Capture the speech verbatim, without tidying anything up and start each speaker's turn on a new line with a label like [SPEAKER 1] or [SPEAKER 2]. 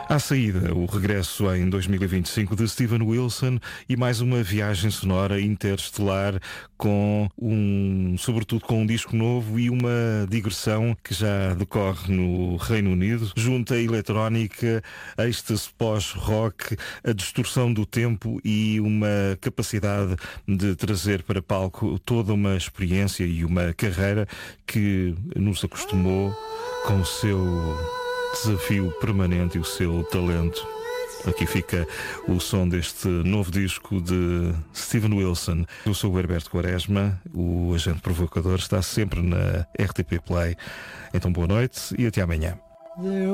[SPEAKER 1] À saída, o regresso em dois mil e vinte e cinco de Steven Wilson e mais uma viagem sonora interestelar com um, sobretudo com um disco novo e uma digressão que já decorre no Reino Unido, junta a eletrónica, êxtase pós-rock, a distorção do tempo e uma capacidade de trazer para palco toda uma experiência e uma carreira que nos acostumou com o seu desafio permanente e o seu talento. Aqui fica o som deste novo disco de Steven Wilson. Eu sou o Herberto Quaresma, o agente provocador está sempre na R T P Play. Então boa noite e até amanhã.